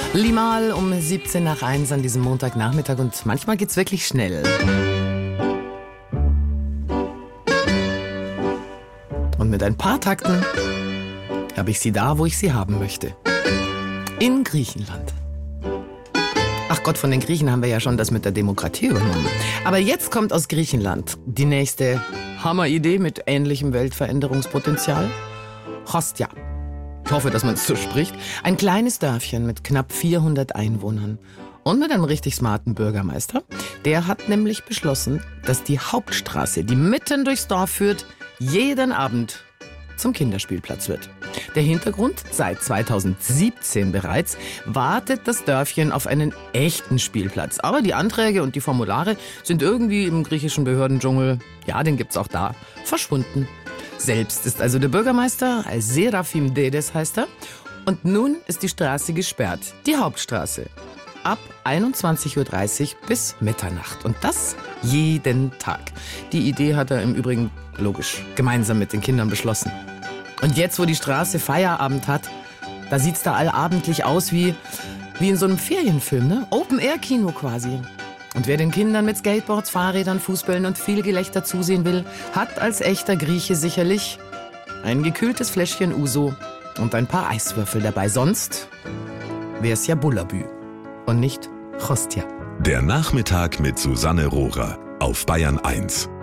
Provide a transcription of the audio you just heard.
Limal um 17 nach 1 an diesem Montagnachmittag und manchmal geht's wirklich schnell. Und mit ein paar Takten habe ich sie da, wo ich sie haben möchte. In Griechenland. Ach Gott, von den Griechen haben wir ja schon das mit der Demokratie übernommen. Aber jetzt kommt aus Griechenland die nächste Hammeridee mit ähnlichem Weltveränderungspotenzial. Chostia. Ich hoffe, dass man es so spricht. Ein kleines Dörfchen mit knapp 400 Einwohnern. Und mit einem richtig smarten Bürgermeister. Der hat nämlich beschlossen, dass die Hauptstraße, die mitten durchs Dorf führt, jeden Abend zum Kinderspielplatz wird. Der Hintergrund: seit 2017 bereits wartet das Dörfchen auf einen echten Spielplatz. Aber die Anträge und die Formulare sind irgendwie im griechischen Behördendschungel, ja, den gibt's auch da, verschwunden. Selbst ist also der Bürgermeister, Serafim Dedes heißt er. Und nun ist die Straße gesperrt, die Hauptstraße. Ab 21.30 Uhr bis Mitternacht. Und das jeden Tag. Die Idee hat er im Übrigen, logisch, gemeinsam mit den Kindern beschlossen. Und jetzt, wo die Straße Feierabend hat, da sieht's da allabendlich aus wie in so einem Ferienfilm, ne? Open-Air-Kino quasi. Und wer den Kindern mit Skateboards, Fahrrädern, Fußbällen und viel Gelächter zusehen will, hat als echter Grieche sicherlich ein gekühltes Fläschchen Uso und ein paar Eiswürfel dabei. Sonst wär's ja Bullabü und nicht Chostia. Der Nachmittag mit Susanne Rohrer auf Bayern 1.